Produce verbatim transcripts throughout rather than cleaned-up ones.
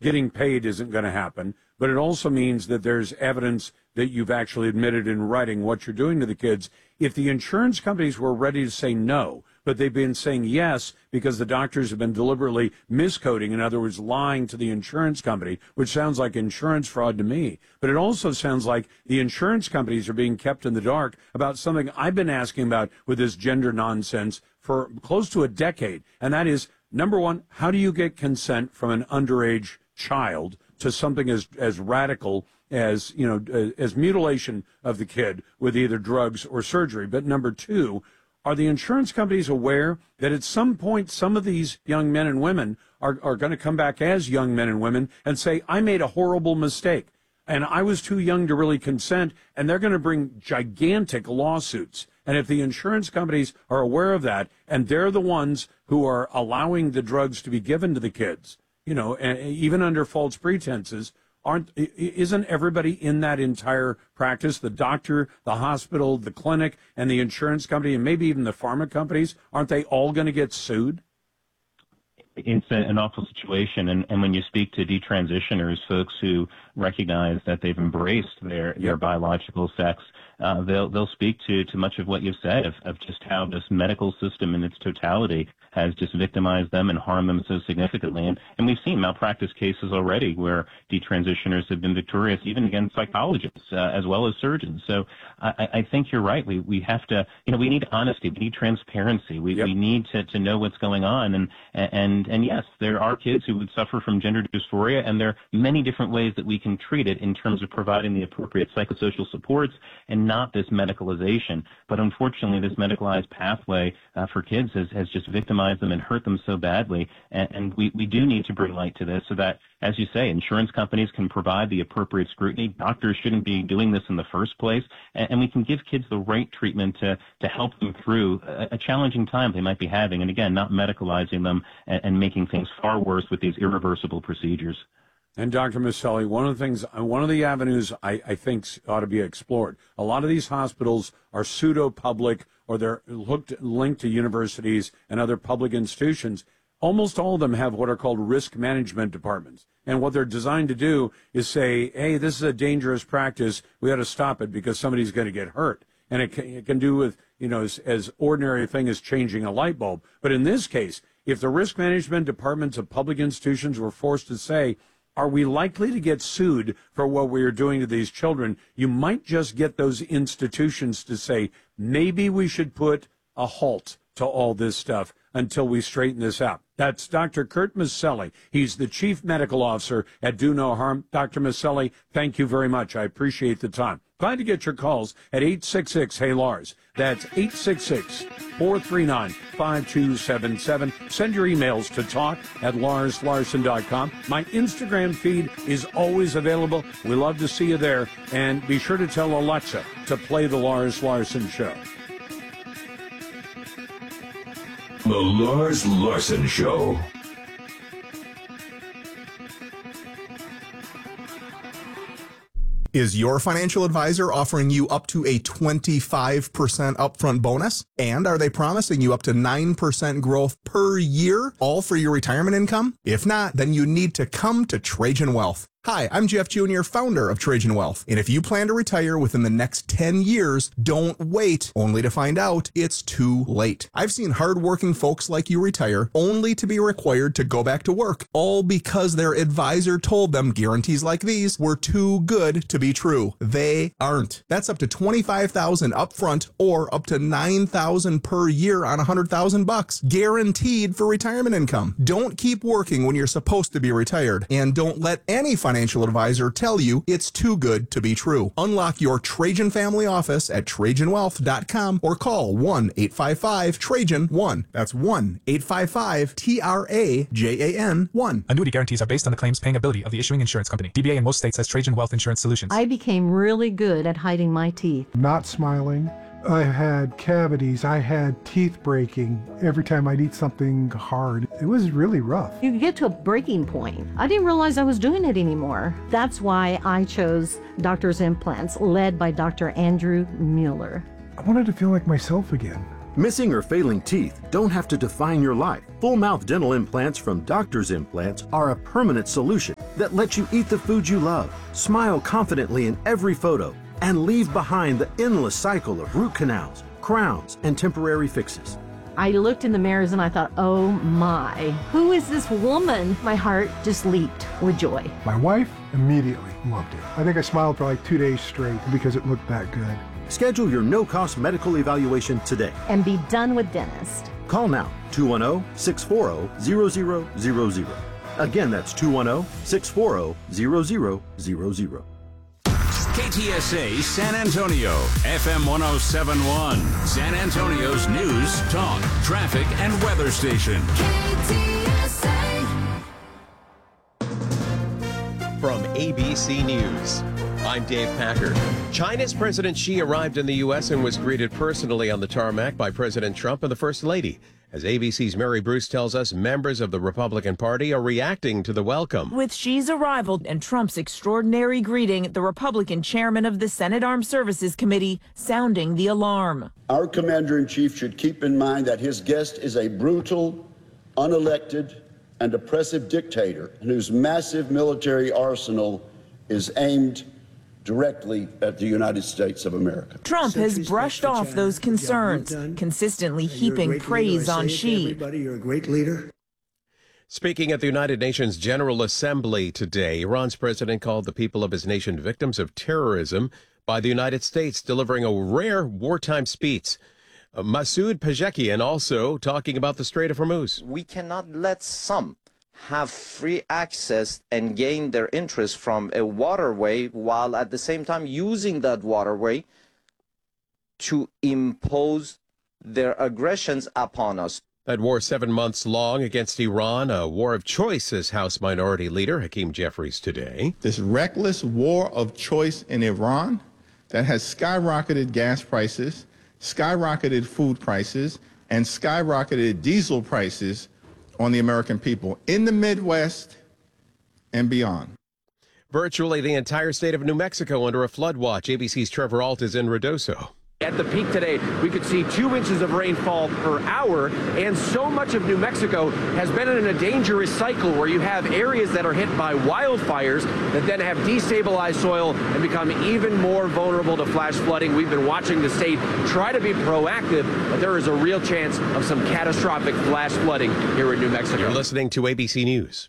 getting paid isn't going to happen, but it also means that there's evidence that you've actually admitted in writing what you're doing to the kids. If the insurance companies were ready to say no, but they've been saying yes because the doctors have been deliberately miscoding, in other words, lying to the insurance company, which sounds like insurance fraud to me. But it also sounds like the insurance companies are being kept in the dark about something I've been asking about with this gender nonsense for close to a decade. And that is, number one, how do you get consent from an underage child to something as, as radical as, you know, uh, as mutilation of the kid with either drugs or surgery? But number two, are the insurance companies aware that at some point some of these young men and women are, are going to come back as young men and women and say, I made a horrible mistake and I was too young to really consent, and they're going to bring gigantic lawsuits? And if the insurance companies are aware of that, and they're the ones who are allowing the drugs to be given to the kids, you know, and even under false pretenses, aren't isn't everybody in that entire practice, the doctor, the hospital, the clinic, and the insurance company, and maybe even the pharma companies, aren't they all going to get sued? It's a, an awful situation, and, and when you speak to detransitioners, folks who recognize that they've embraced their, yep. their biological sex, uh, they'll they'll speak to, to much of what you've said, of, of just how this medical system in its totality has just victimized them and harmed them so significantly. And, and we've seen malpractice cases already where detransitioners have been victorious even against psychologists uh, as well as surgeons. So I, I think you're right. We we have to, you know, we need honesty. We need transparency. We, yep. we need to, to know what's going on. And, and, and yes, there are kids who would suffer from gender dysphoria, and there are many different ways that we can treat it in terms of providing the appropriate psychosocial supports and not this medicalization. But unfortunately, this medicalized pathway uh, for kids has, has just victimized them and hurt them so badly. And, and we, we do need to bring light to this so that, as you say, insurance companies can provide the appropriate scrutiny. Doctors shouldn't be doing this in the first place. And, and we can give kids the right treatment to, to help them through a, a challenging time they might be having. And again, not medicalizing them and, and making things far worse with these irreversible procedures. And Doctor Miceli, one of the things, one of the avenues I, I think ought to be explored. A lot of these hospitals are pseudo-public, or they're hooked, linked to universities and other public institutions. Almost all of them have what are called risk management departments. And what they're designed to do is say, hey, this is a dangerous practice. We ought to stop it because somebody's going to get hurt. And it can, it can do with, you know, as, as ordinary a thing as changing a light bulb. But in this case, if the risk management departments of public institutions were forced to say, are we likely to get sued for what we are doing to these children? You might just get those institutions to say, maybe we should put a halt to all this stuff until we straighten this out. That's Doctor Kurt Miceli. He's the Chief Medical Officer at Do No Harm. Doctor Miceli, thank you very much. I appreciate the time. Glad to get your calls at eight six six, hey Lars. That's eight six six, four three nine, five two seven seven. Send your emails to talk at lars larson dot com. My Instagram feed is always available. We love to see you there. And be sure to tell Alexa to play The Lars Larson Show. The Lars Larson Show. Is your financial advisor offering you up to a twenty-five percent upfront bonus? And are they promising you up to nine percent growth per year, all for your retirement income? If not, then you need to come to Trajan Wealth. Hi, I'm Jeff Junior, founder of Trajan Wealth. And if you plan to retire within the next ten years, don't wait only to find out it's too late. I've seen hardworking folks like you retire only to be required to go back to work, all because their advisor told them guarantees like these were too good to be true. They aren't. That's up to twenty-five thousand dollars upfront or up to nine thousand dollars per year on one hundred thousand bucks, guaranteed for retirement income. Don't keep working when you're supposed to be retired, and don't let any financial financial advisor tell you it's too good to be true. Unlock your Trajan family office at trajan wealth dot com or call one eight five five Trajan one. That's one eight five five T R A J A N one. Annuity guarantees are based on the claims paying ability of the issuing insurance company. D B A in most states has Trajan Wealth Insurance Solutions. I became really good at hiding my teeth. Not smiling. I had cavities. I had teeth breaking every time I'd eat something hard. It was really rough. You get to a breaking point. I didn't realize I was doing it anymore. That's why I chose Doctor's Implants, led by Doctor Andrew Mueller. I wanted to feel like myself again. Missing or failing teeth don't have to define your life. Full mouth dental implants from Doctor's Implants are a permanent solution. that lets you eat the food you love, smile confidently in every photo, and leave behind the endless cycle of root canals, crowns, and temporary fixes. I looked in the mirrors and I thought, oh my, who is this woman? My heart just leaped with joy. My wife immediately loved it. I think I smiled for like two days straight because it looked that good. Schedule your no-cost medical evaluation today. And be done with dentist. Call now, two one zero, six four zero, zero zero zero zero. Again, that's two one zero, six four zero, zero zero zero zero. K T S A San Antonio, F M one oh seven point one, San Antonio's news, talk, traffic, and weather station. K T S A. From A B C News, I'm Dave Packer. China's President Xi arrived in the U S and was greeted personally on the tarmac by President Trump and the First Lady. As A B C's Mary Bruce tells us, members of the Republican Party are reacting to the welcome. With Xi's arrival and Trump's extraordinary greeting, the Republican chairman of the Senate Armed Services Committee sounding the alarm. Our commander-in-chief should keep in mind that his guest is a brutal, unelected, and oppressive dictator whose massive military arsenal is aimed directly at the United States of America. Trump has brushed off those concerns, consistently heaping praise on Xi. Everybody, you're a great leader. Speaking at the United Nations General Assembly today, Iran's president called the people of his nation victims of terrorism by the United States, delivering a rare wartime speech. Uh, Masoud Pezeshkian also talking about the Strait of Hormuz. We cannot let some have free access and gain their interest from a waterway while at the same time using that waterway to impose their aggressions upon us. That war seven months long against Iran, a war of choice, says House Minority Leader Hakeem Jeffries today. This reckless war of choice in Iran that has skyrocketed gas prices, skyrocketed food prices, and skyrocketed diesel prices on the American people in the Midwest and beyond. Virtually the entire state of New Mexico under a flood watch. A B C's Trevor Alt is in Ruidoso. At the peak today, we could see two inches of rainfall per hour, and so much of New Mexico has been in a dangerous cycle where you have areas that are hit by wildfires that then have destabilized soil and become even more vulnerable to flash flooding. We've been watching the state try to be proactive, but there is a real chance of some catastrophic flash flooding here in New Mexico. You're listening to A B C News.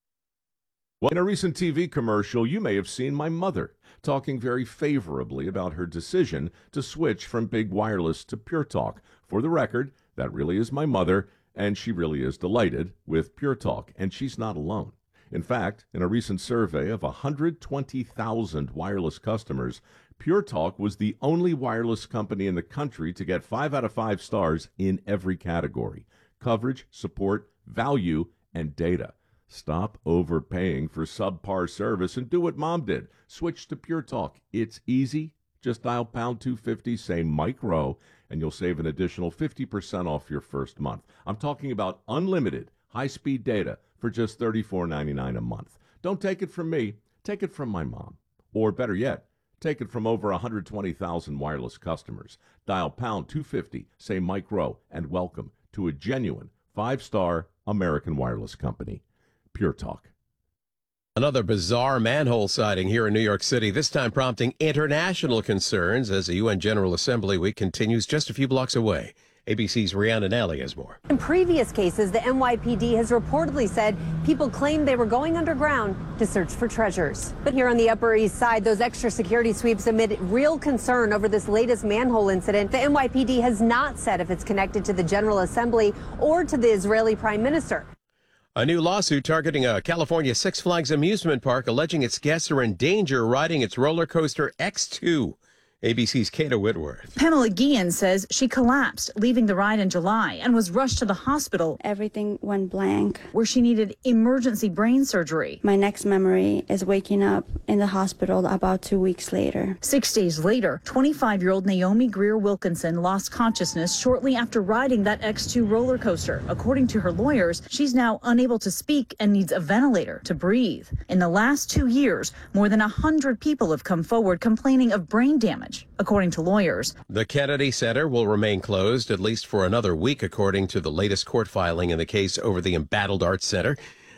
In a recent T V commercial, you may have seen my mother talking very favorably about her decision to switch from big wireless to Pure Talk. For the record, that really is my mother, and she really is delighted with Pure Talk, and she's not alone. In fact, in a recent survey of one hundred twenty thousand wireless customers, Pure Talk was the only wireless company in the country to get five out of five stars in every category: coverage, support, value, and data. Stop overpaying for subpar service and do what Mom did. Switch to Pure Talk. It's easy. Just dial pound two fifty, say Mike Rowe, and you'll save an additional fifty percent off your first month. I'm talking about unlimited high-speed data for just thirty-four ninety-nine a month. Don't take it from me. Take it from my mom. Or better yet, take it from over one hundred twenty thousand wireless customers. Dial pound two fifty, say Mike Rowe, and welcome to a genuine five-star American wireless company. Pure Talk. Another bizarre manhole sighting here in New York City, this time prompting international concerns as the U N General Assembly Week continues just a few blocks away. A B C's Rihanna Nally has more. In previous cases, the N Y P D has reportedly said people claimed they were going underground to search for treasures. But here on the Upper East Side, those extra security sweeps amid real concern over this latest manhole incident. The N Y P D has not said if it's connected to the General Assembly or to the Israeli Prime Minister. A new lawsuit targeting a California Six Flags amusement park alleging its guests are in danger riding its roller coaster X two. A B C's Kata Whitworth. Pamela Guillen says she collapsed leaving the ride in July and was rushed to the hospital. Everything went blank. Where she needed emergency brain surgery. My next memory is waking up in the hospital about two weeks later. Six days later, twenty-five-year-old Naomi Greer Wilkinson lost consciousness shortly after riding that X two roller coaster. According to her lawyers, she's now unable to speak and needs a ventilator to breathe. In the last two years, more than one hundred people have come forward complaining of brain damage. According to lawyers. The Kennedy Center will remain closed at least for another week, according to the latest court filing in the case over the embattled Arts Center.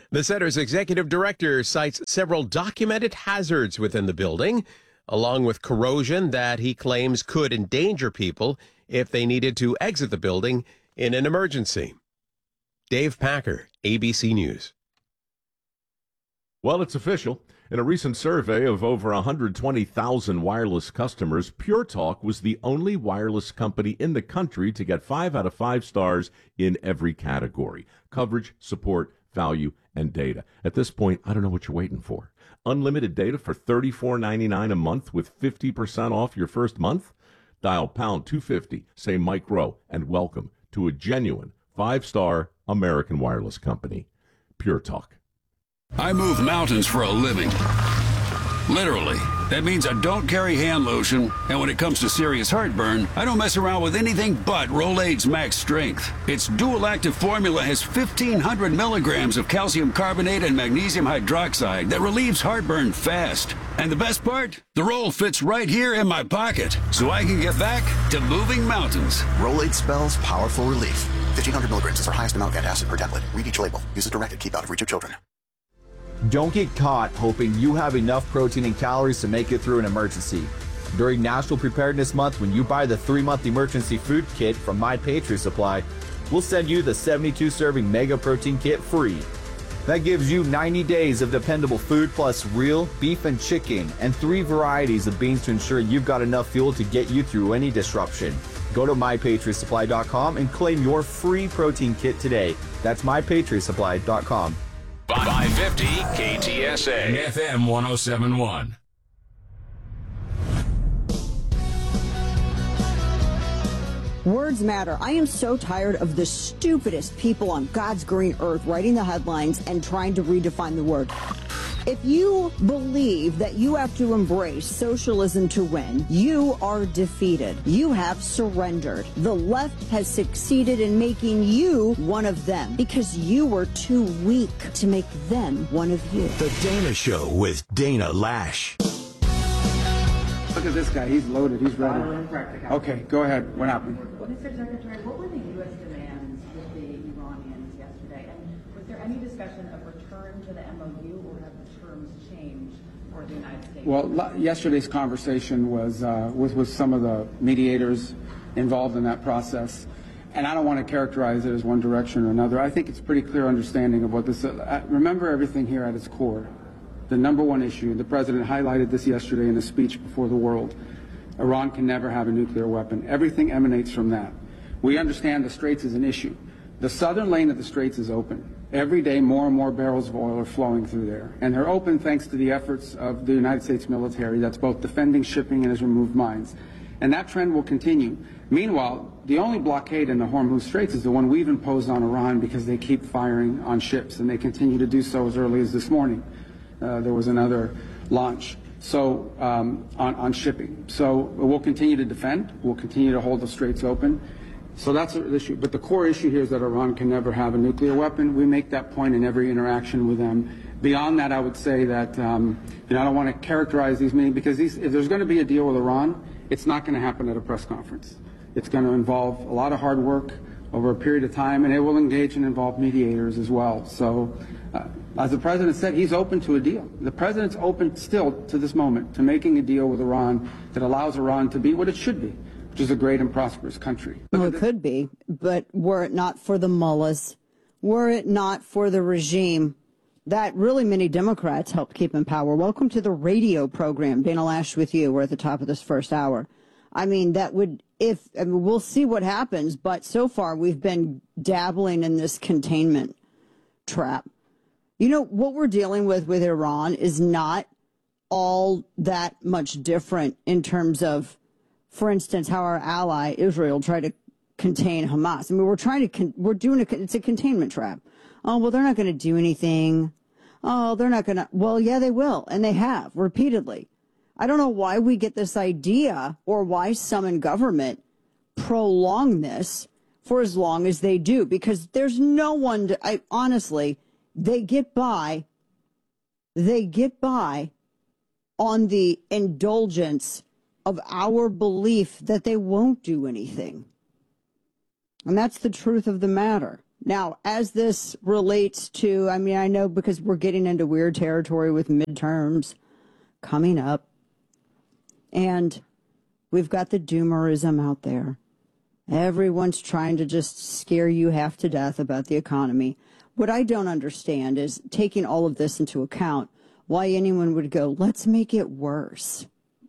The center's executive director cites several documented hazards within the building, along with corrosion that he claims could endanger people if they needed to exit the building in an emergency. Dave Packer, A B C News. Well, it's official. In a recent survey of over one hundred twenty thousand wireless customers, Pure Talk was the only wireless company in the country to get five out of five stars in every category: coverage, support, value, and data. At this point, I don't know what you're waiting for. Unlimited data for thirty-four ninety-nine a month with fifty percent off your first month? Dial pound two fifty, say Mike Rowe, and welcome to a genuine five-star American wireless company. Pure Talk. I move mountains for a living. Literally. That means I don't carry hand lotion, and when it comes to serious heartburn, I don't mess around with anything but Rolaids Max Strength. Its dual-active formula has fifteen hundred milligrams of calcium carbonate and magnesium hydroxide that relieves heartburn fast. And the best part? The roll fits right here in my pocket, so I can get back to moving mountains. Rolaids spells powerful relief. fifteen hundred milligrams is our highest amount of antacid per tablet. Read each label. Use as directed. Keep out of reach of children. Don't get caught hoping you have enough protein and calories to make it through an emergency. During National Preparedness Month, when you buy the three-month emergency food kit from My Patriot Supply, we'll send you the seventy-two serving Mega Protein Kit free. That gives you ninety days of dependable food plus real beef and chicken and three varieties of beans to ensure you've got enough fuel to get you through any disruption. Go to my patriot supply dot com and claim your free protein kit today. That's my patriot supply dot com. five fifty K T S A and F M one oh seven point one. Words matter. I am so tired of the stupidest people on God's green earth writing the headlines and trying to redefine the word. If you believe that you have to embrace socialism to win, you are defeated. You have surrendered. The left has succeeded in making you one of them because you were too weak to make them one of you. The Dana Show with Dana Lash. Look at this guy. He's loaded. He's ready. Okay, go ahead. What happened? Mister Secretary, what were the U S demands with the Iranians yesterday? And was there any discussion of return to the M O U, or have the terms changed for the United States? Well, yesterday's conversation was uh, with, with some of the mediators involved in that process. And I don't want to characterize it as one direction or another. I think it's a pretty clear understanding of what this is. Uh, remember everything here at its core. The number one issue, the president highlighted this yesterday in a speech before the world. Iran can never have a nuclear weapon. Everything emanates from that. We understand the Straits is an issue. The southern lane of the Straits is open. Every day more and more barrels of oil are flowing through there. And they're open thanks to the efforts of the United States military that's both defending shipping and has removed mines. And that trend will continue. Meanwhile, the only blockade in the Hormuz Straits is the one we've imposed on Iran because they keep firing on ships, and they continue to do so as early as this morning. Uh, there was another launch. So um, on, on shipping. So we'll continue to defend. We'll continue to hold the Straits open. So that's the issue. But the core issue here is that Iran can never have a nuclear weapon. We make that point in every interaction with them. Beyond that, I would say that um, you know, I don't want to characterize these meetings because these, if there's going to be a deal with Iran, it's not going to happen at a press conference. It's going to involve a lot of hard work over a period of time, and it will engage and involve mediators as well. So. Uh, As the president said, he's open to a deal. The president's open still to this moment to making a deal with Iran that allows Iran to be what it should be, which is a great and prosperous country. Well, it could be, but were it not for the mullahs, were it not for the regime that really many Democrats helped keep in power. Welcome to the radio program. Dana Lash with you. We're at the top of this first hour. I mean, that would, if, I mean, we'll see what happens, but so far we've been dabbling in this containment trap. You know, what we're dealing with with Iran is not all that much different in terms of, for instance, how our ally Israel tried to contain Hamas. I mean, we're trying to, con- we're doing a, it's a containment trap. Oh, well, they're not going to do anything. Oh, they're not going to, well, yeah, they will. And they have repeatedly. I don't know why we get this idea or why some in government prolong this for as long as they do, because there's no one to, I honestly, They get by, they get by on the indulgence of our belief that they won't do anything. And that's the truth of the matter. Now, as this relates to, I mean, I know because we're getting into weird territory with midterms coming up, and we've got the doomerism out there. Everyone's trying to just scare you half to death about the economy. What I don't understand is, taking all of this into account, why anyone would go, let's make it worse.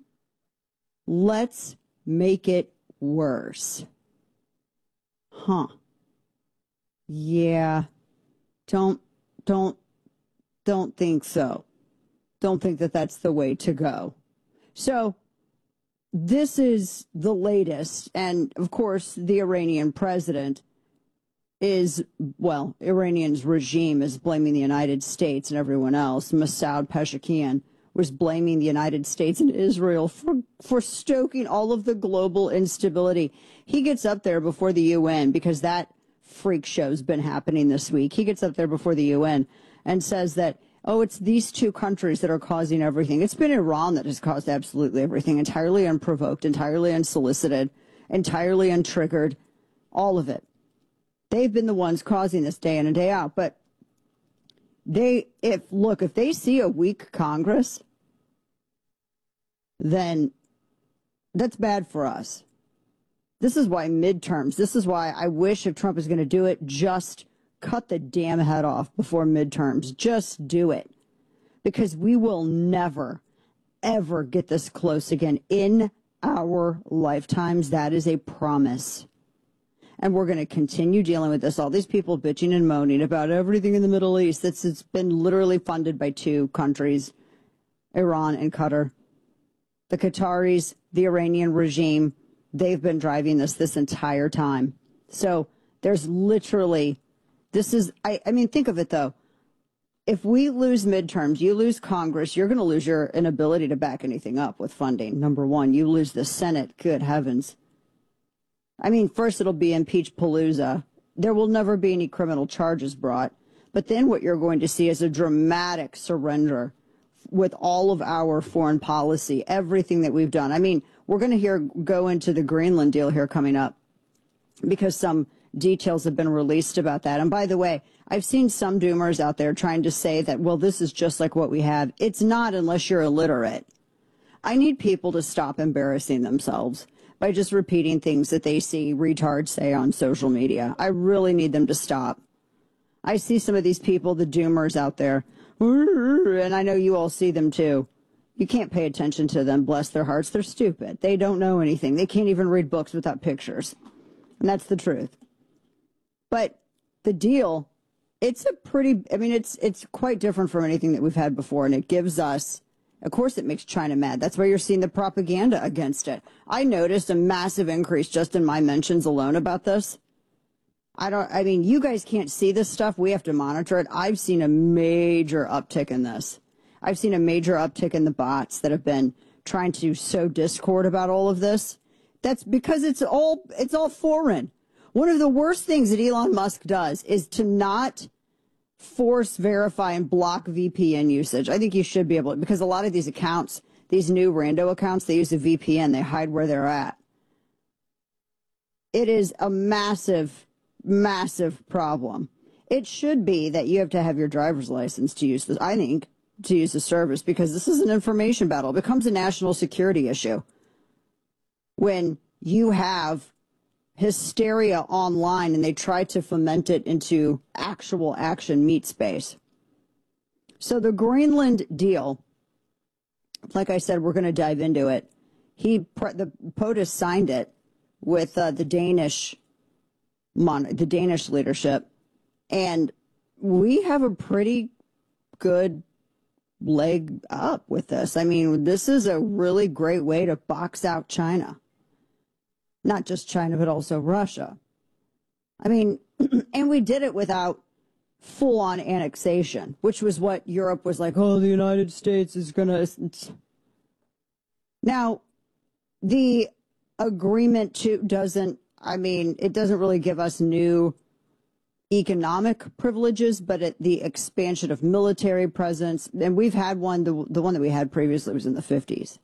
Let's make it worse. Huh. Yeah. Don't, don't, don't think so. Don't think that that's the way to go. So, this is the latest, and of course, the Iranian president is, well, Iranian's regime is blaming the United States and everyone else. Masoud Pezeshkian was blaming the United States and Israel for, for stoking all of the global instability. He gets up there before the U N, because that freak show's been happening this week. He gets up there before the U N and says that, oh, it's these two countries that are causing everything. It's been Iran that has caused absolutely everything, entirely unprovoked, entirely unsolicited, entirely untriggered, all of it. They've been the ones causing this day in and day out. But they, if, look, if they see a weak Congress, then that's bad for us. This is why midterms, this is why I wish, if Trump is going to do it, just cut the damn head off before midterms. Just do it. Because we will never, ever get this close again in our lifetimes. That is a promise. And we're going to continue dealing with this. All these people bitching and moaning about everything in the Middle East. That's, it's been literally funded by two countries, Iran and Qatar. The Qataris, the Iranian regime, they've been driving this this entire time. So there's literally, this is, I, I mean, think of it though. If we lose midterms, you lose Congress, you're going to lose your inability to back anything up with funding. Number one, you lose the Senate. Good heavens. I mean, first it'll be impeach Palooza. There will never be any criminal charges brought. But then what you're going to see is a dramatic surrender with all of our foreign policy, everything that we've done. I mean, we're going to hear go into the Greenland deal here coming up, because some details have been released about that. And by the way, I've seen some doomers out there trying to say that, well, this is just like what we have. It's not, unless you're illiterate. I need people to stop embarrassing themselves by just repeating things that they see retards say on social media. I really need them to stop. I see some of these people, the doomers out there, and I know you all see them too. You can't pay attention to them, bless their hearts. They're stupid. They don't know anything. They can't even read books without pictures. And that's the truth. But the deal, it's a pretty, I mean, it's it's quite different from anything that we've had before, and it gives us, of course, it makes China mad. That's why you're seeing the propaganda against it. I noticed a massive increase just in my mentions alone about this. I don't, I mean, you guys can't see this stuff. We have to monitor it. I've seen a major uptick in this. I've seen a major uptick in the bots that have been trying to sow discord about all of this. That's because it's all, it's all foreign. One of the worst things that Elon Musk does is to not force verify and block V P N usage. I think you should be able to, because a lot of these accounts, these new rando accounts, they use a V P N. They hide where they're at. It is a massive, massive problem. It should be that you have to have your driver's license to use this, I think, to use the service, because this is an information battle. It becomes a national security issue when you have hysteria online and they try to foment it into actual action meat space. So the Greenland deal, like I said, we're going to dive into it. He, the POTUS signed it with uh, the Danish, mon- the Danish leadership, and we have a pretty good leg up with this. I mean, this is a really great way to box out China. Not just China, but also Russia. I mean, and we did it without full-on annexation, which was what Europe was like, oh, the United States is going to... Now, the agreement to doesn't, I mean, it doesn't really give us new economic privileges, but it, the expansion of military presence, and we've had one, the, the one that we had previously was in the fifties.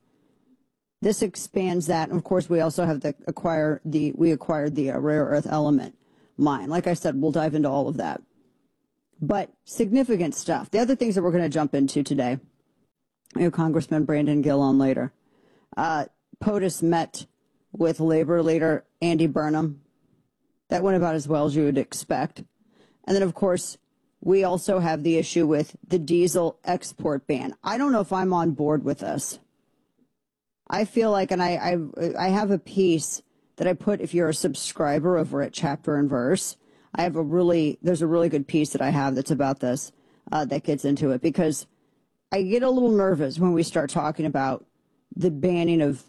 This expands that. And of course, we also have the acquire the we acquired the uh, rare earth element, mind. Like I said, we'll dive into all of that. But significant stuff. The other things that we're going to jump into today, you know, Congressman Brandon Gill on later. Uh, POTUS met with labor leader Andy Burnham. That went about as well as you would expect. And then, of course, we also have the issue with the diesel export ban. I don't know if I'm on board with this. I feel like, and I, I, I have a piece that I put, if you're a subscriber over at Chapter and Verse, I have a really, there's a really good piece that I have that's about this, uh, that gets into it, because I get a little nervous when we start talking about the banning of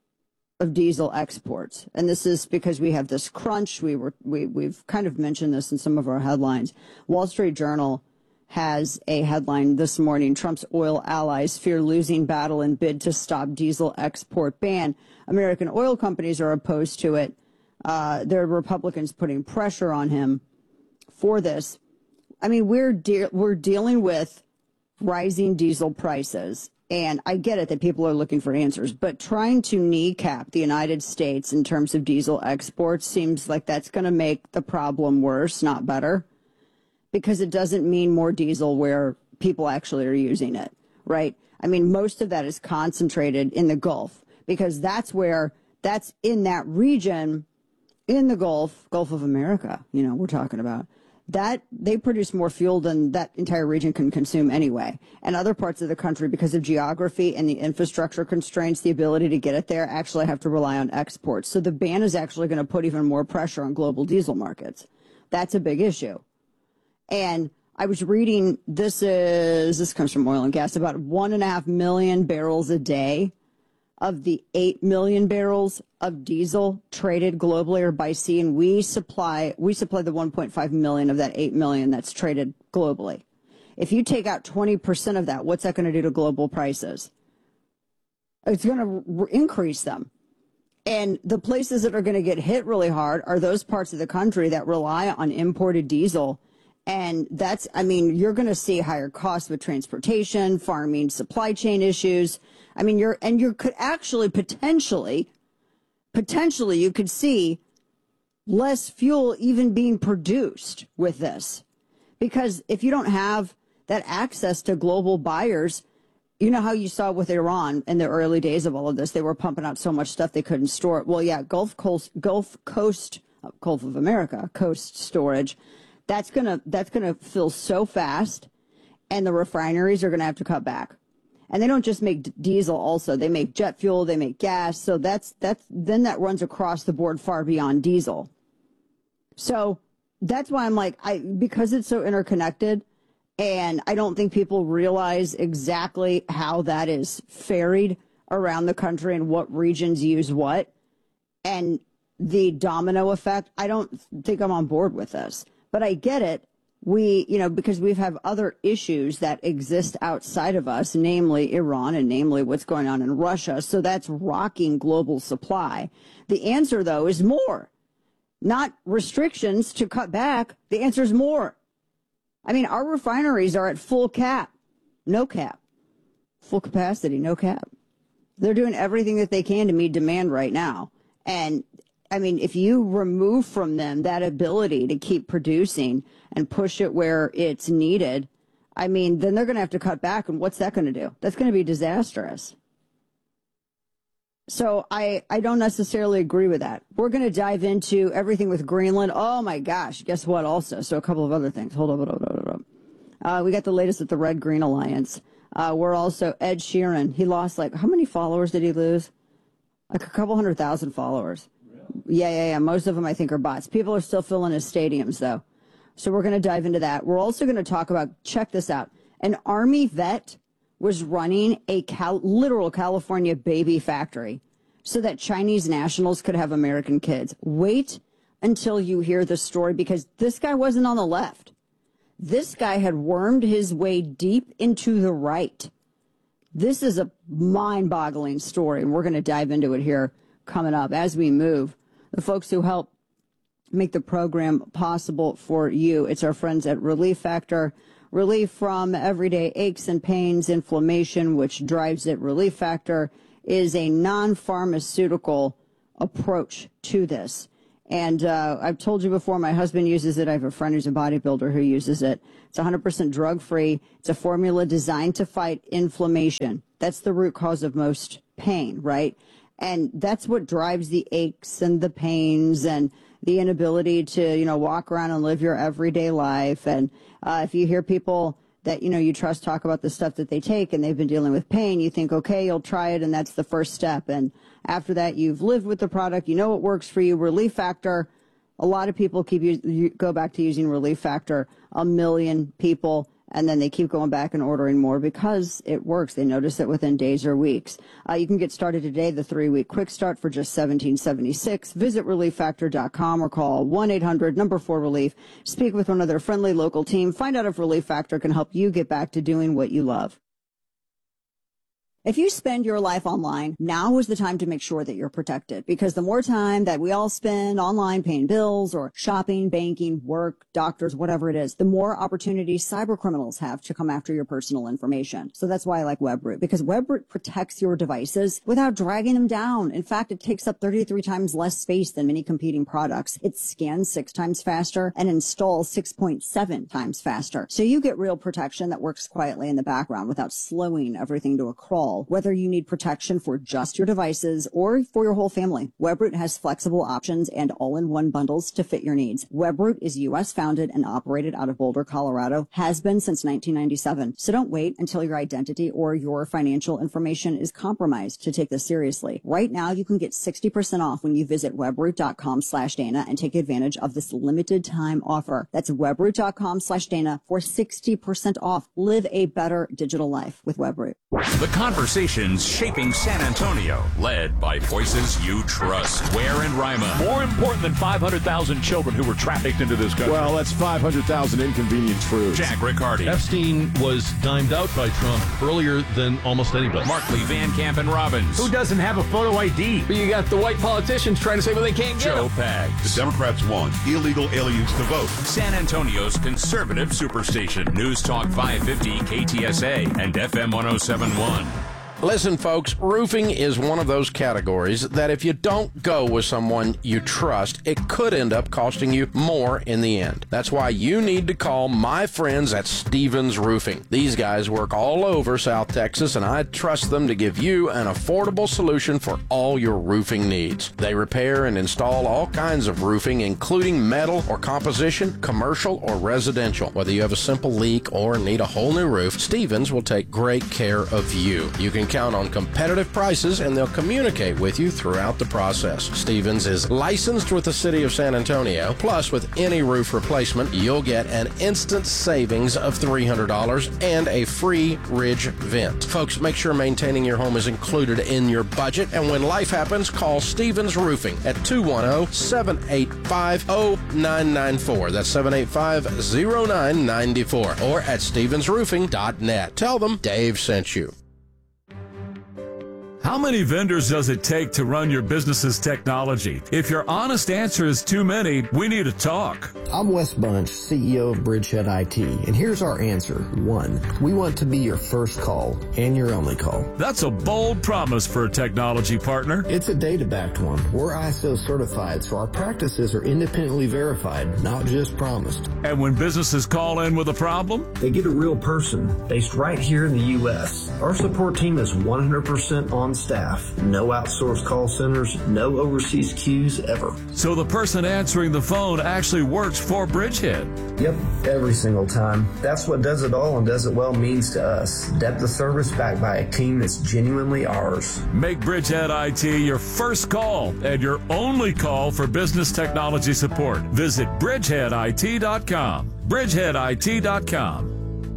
of diesel exports. And this is because we have this crunch. We were, we, we've kind of mentioned this in some of our headlines. Wall Street Journal has a headline this morning: Trump's oil allies fear losing battle in bid to stop diesel export ban. American oil companies are opposed to it. Uh, there are Republicans putting pressure on him for this. I mean, we're de- we're dealing with rising diesel prices. And I get it that people are looking for answers, but trying to kneecap the United States in terms of diesel exports seems like that's going to make the problem worse, not better, because it doesn't mean more diesel where people actually are using it, right? I mean, most of that is concentrated in the Gulf, because that's where, that's in that region, in the Gulf, Gulf of America, you know, we're talking about. That they produce more fuel than that entire region can consume anyway. And other parts of the country, because of geography and the infrastructure constraints, the ability to get it there, actually have to rely on exports. So the ban is actually going to put even more pressure on global diesel markets. That's a big issue. And I was reading, this is, this comes from Oil and Gas, about one and a half million barrels a day of the eight million barrels of diesel traded globally are by sea, and we supply we supply the one point five million of that eight million that's traded globally. If you take out twenty percent of that, what's that going to do to global prices? It's going to increase them. And the places that are going to get hit really hard are those parts of the country that rely on imported diesel. And that's, I mean, you're going to see higher costs with transportation, farming, supply chain issues. I mean, you're, and you could actually potentially, potentially you could see less fuel even being produced with this. Because if you don't have that access to global buyers, you know how you saw with Iran in the early days of all of this, they were pumping out so much stuff they couldn't store it. Well, yeah, Gulf Coast, Gulf Coast, Gulf of America, coast storage, that's gonna that's gonna fill so fast, and the refineries are gonna have to cut back. And they don't just make d- diesel also, they make jet fuel, they make gas. So that's that's then that runs across the board far beyond diesel. So that's why I'm like, I because it's so interconnected, and I don't think people realize exactly how that is ferried around the country and what regions use what, and the domino effect. I don't think I'm on board with this, but I get it. We, you know, because we have other issues that exist outside of us, namely Iran and namely what's going on in Russia. So that's rocking global supply. The answer, though, is more, not restrictions to cut back. The answer is more. I mean, our refineries are at full cap, no cap, full capacity, no cap. They're doing everything that they can to meet demand right now. And I mean, if you remove from them that ability to keep producing and push it where it's needed, I mean, then they're going to have to cut back. And what's that going to do? That's going to be disastrous. So I, I don't necessarily agree with that. We're going to dive into everything with Greenland. Oh, my gosh. Guess what also? So a couple of other things. Hold on, hold on, hold on. Uh, we got the latest at the Red Green Alliance. Uh, we're also Ed Sheeran. He lost, like, how many followers did he lose? Like a couple hundred thousand followers. Yeah, yeah, yeah. Most of them, I think, are bots. People are still filling his stadiums, though. So we're going to dive into that. We're also going to talk about, check this out, an Army vet was running a cal- literal California baby factory so that Chinese nationals could have American kids. Wait until you hear the story, because this guy wasn't on the left. This guy had wormed his way deep into the right. This is a mind-boggling story, and we're going to dive into it here coming up as we move. The folks who help make the program possible for you, it's our friends at Relief Factor. Relief from everyday aches and pains, inflammation, which drives it. Relief Factor is a non-pharmaceutical approach to this. And uh, I've told you before, my husband uses it. I have a friend who's a bodybuilder who uses it. It's one hundred percent drug-free. It's a formula designed to fight inflammation. That's the root cause of most pain, right? And that's what drives the aches and the pains and the inability to, you know, walk around and live your everyday life. And uh, if you hear people that, you know, you trust talk about the stuff that they take and they've been dealing with pain, you think, okay, you'll try it, and that's the first step. And after that, you've lived with the product, you know it works for you. Relief Factor, a lot of people keep you go back to using Relief Factor, a million people, and then they keep going back and ordering more because it works. They notice it within days or weeks. Uh, you can get started today, the three-week quick start for just seventeen seventy-six. Visit relief factor dot com or call one eight hundred number four relief. Speak with one of their friendly local team. Find out if Relief Factor can help you get back to doing what you love. If you spend your life online, now is the time to make sure that you're protected, because the more time that we all spend online paying bills or shopping, banking, work, doctors, whatever it is, the more opportunities cyber criminals have to come after your personal information. So that's why I like WebRoot, because WebRoot protects your devices without dragging them down. In fact, it takes up thirty-three times less space than many competing products. It scans six times faster and installs six point seven times faster. So you get real protection that works quietly in the background without slowing everything to a crawl. Whether you need protection for just your devices or for your whole family, WebRoot has flexible options and all-in-one bundles to fit your needs. WebRoot is U S founded and operated out of Boulder, Colorado, has been since nineteen ninety-seven. So don't wait until your identity or your financial information is compromised to take this seriously. Right now, you can get sixty percent off when you visit webroot dot com slash Dana and take advantage of this limited time offer. That's webroot dot com slash Dana for sixty percent off. Live a better digital life with WebRoot. The conversations shaping San Antonio, led by voices you trust. Ware and Rima. More important than five hundred thousand children who were trafficked into this country. Well, that's five hundred thousand inconvenient truths. Jack Riccardi. Epstein was dimed out by Trump earlier than almost anybody. Markley, Van Camp, and Robbins. Who doesn't have a photo I D? But you got the white politicians trying to say, well, they can't get Joe Pags. The Democrats want illegal aliens to vote. San Antonio's conservative superstation. News Talk five fifty K T S A and F M one oh seven point one. Listen, folks, roofing is one of those categories that if you don't go with someone you trust, it could end up costing you more in the end. That's why you need to call my friends at Stevens Roofing. These guys work all over South Texas, and I trust them to give you an affordable solution for all your roofing needs. They repair and install all kinds of roofing, including metal or composition, commercial or residential. Whether you have a simple leak or need a whole new roof, Stevens will take great care of you. You can count on competitive prices, and they'll communicate with you throughout the process. Stevens is licensed with the City of San Antonio. Plus, with any roof replacement, you'll get an instant savings of three hundred dollars and a free ridge vent. Folks, make sure maintaining your home is included in your budget, and when life happens, call Stevens Roofing at two one zero, seven eight five, zero nine nine four. That's seven eight five, zero nine nine four, or at stevens roofing dot net. Tell them Dave sent you. How many vendors does it take to run your business's technology? If your honest answer is too many, we need to talk. I'm Wes Bunch, C E O of Bridgehead I T, and here's our answer. One, we want to be your first call and your only call. That's a bold promise for a technology partner. It's a data-backed one. We're I S O certified, so our practices are independently verified, not just promised. And when businesses call in with a problem, they get a real person based right here in the U S Our support team is one hundred percent on staff. No outsourced call centers, no overseas queues ever. So the person answering the phone actually works for Bridgehead. Yep, every single time. That's what does it all and does it well means to us. Depth of service backed by a team that's genuinely ours. Make Bridgehead I T your first call and your only call for business technology support. Visit bridgehead I T dot com. bridgehead I T dot com.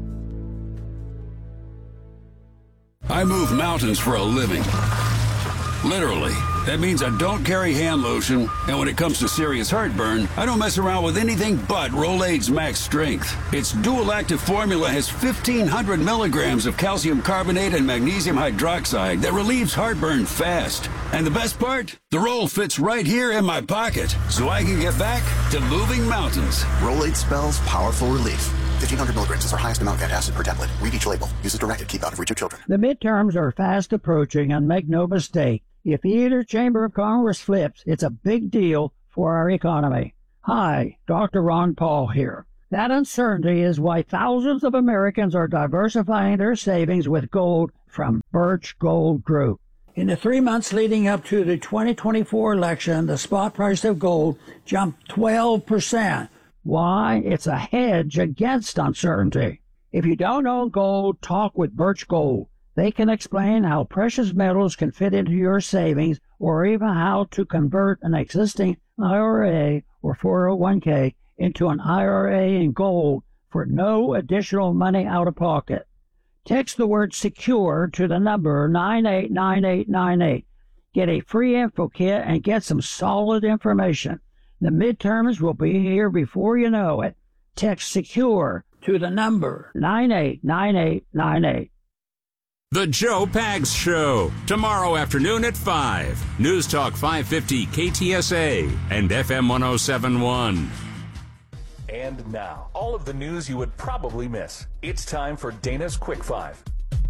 I move mountains for a living. Literally. That means I don't carry hand lotion, and when it comes to serious heartburn, I don't mess around with anything but Rolaids Max Strength. Its dual-active formula has fifteen hundred milligrams of calcium carbonate and magnesium hydroxide that relieves heartburn fast. And the best part? The roll fits right here in my pocket, so I can get back to moving mountains. Rolaids spells powerful relief. fifteen hundred milligrams is our highest amount of acid per tablet. Read each label. Use as directed. Keep out of reach of children. The midterms are fast approaching, and make no mistake, if either chamber of Congress flips, it's a big deal for our economy. Hi, Doctor Ron Paul here. That uncertainty is why thousands of Americans are diversifying their savings with gold from Birch Gold Group. In the three months leading up to the twenty twenty-four election, the spot price of gold jumped twelve percent. Why? It's a hedge against uncertainty. If you don't own gold, talk with Birch Gold. They can explain how precious metals can fit into your savings or even how to convert an existing I R A or four oh one k into an I R A in gold for no additional money out of pocket. Text the word SECURE to the number nine eight nine eight nine eight. Get a free info kit and get some solid information. The midterms will be here before you know it. Text SECURE to the number nine eight nine eight nine eight. The Joe Pags Show, tomorrow afternoon at five. News Talk five fifty K T S A and F M one oh seven point one. And now, all of the news you would probably miss. It's time for Dana's Quick Five.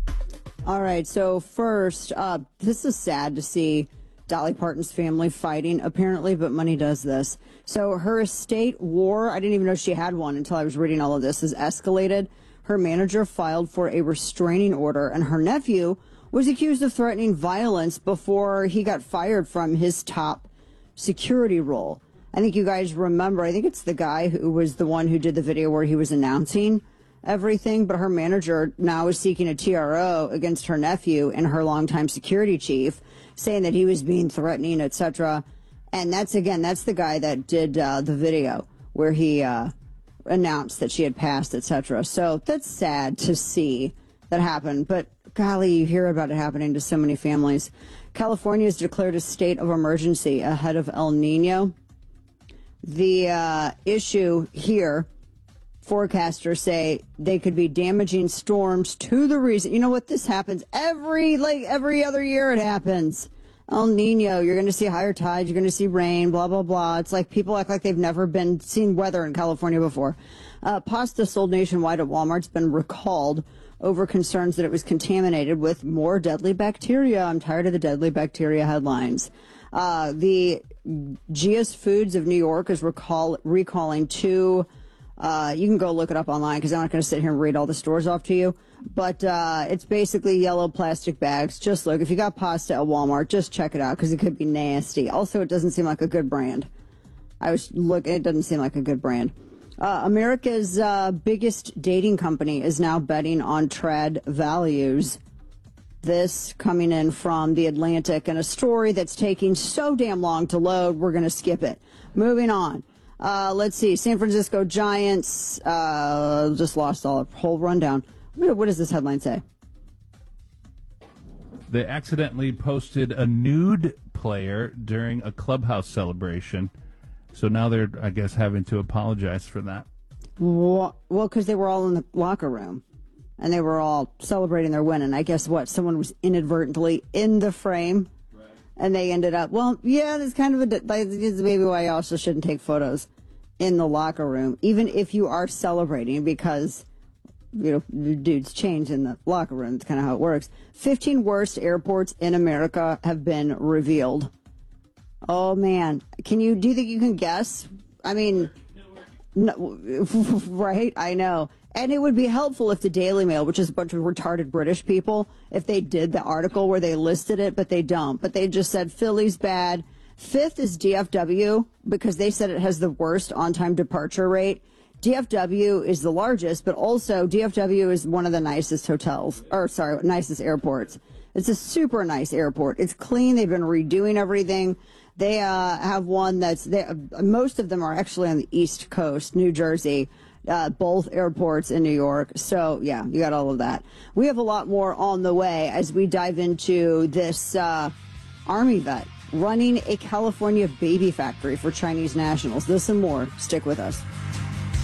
All right, so first, uh, this is sad to see Dolly Parton's family fighting, apparently, but money does this. So her estate war, I didn't even know she had one until I was reading all of this, has escalated. Her manager filed for a restraining order, and her nephew was accused of threatening violence before he got fired from his top security role. I think you guys remember, I think it's the guy who was the one who did the video where he was announcing everything, but her manager now is seeking a T R O against her nephew and her longtime security chief, saying that he was being threatening, et cetera. And that's, again, that's the guy that did uh, the video where he uh, announced that she had passed, et cetera. So that's sad to see that happen. But golly, you hear about it happening to so many families. California has declared a state of emergency ahead of El Nino. The uh, issue here, forecasters say they could be damaging storms to the region. You know what? This happens every like every other year. It happens. El Nino, you're going to see higher tides, you're going to see rain, blah, blah, blah. It's like people act like they've never been seen weather in California before. Uh, pasta sold nationwide at Walmart's been recalled over concerns that it was contaminated with more deadly bacteria. I'm tired of the deadly bacteria headlines. Uh, the G S Foods of New York is recall, recalling two, uh, you can go look it up online because I'm not going to sit here and read all the stores off to you. But uh, it's basically yellow plastic bags. Just look. If you got pasta at Walmart, just check it out because it could be nasty. Also, it doesn't seem like a good brand. I was looking. It doesn't seem like a good brand. Uh, America's uh, biggest dating company is now betting on trad values. This coming in from The Atlantic and a story that's taking so damn long to load, we're going to skip it. Moving on. Uh, let's see. San Francisco Giants uh, just lost all the whole rundown. What does this headline say? They accidentally posted a nude player during a clubhouse celebration. So now they're, I guess, having to apologize for that. Well, because they were all in the locker room. And they were all celebrating their win. And I guess what? Someone was inadvertently in the frame. Right. And they ended up, well, yeah, that's kind of a, like, maybe why you also shouldn't take photos in the locker room, even if you are celebrating, because, you know, dudes change in the locker room. That's kind of how it works. fifteen worst airports in America have been revealed. Oh, man. Can you, do you think you can guess? I mean, no, right? I know. And it would be helpful if the Daily Mail, which is a bunch of retarded British people, if they did the article where they listed it, but they don't. But they just said Philly's bad. Fifth is D F W because they said it has the worst on-time departure rate. D F W is the largest, but also D F W is one of the nicest hotels, or sorry, nicest airports. It's a super nice airport. It's clean. They've been redoing everything. They uh, have one that's, they, uh, most of them are actually on the East Coast, New Jersey. Uh, both airports in New York. So, yeah, you got all of that. We have a lot more on the way as we dive into this uh, Army vet running a California baby factory for Chinese nationals. This and more. Stick with us.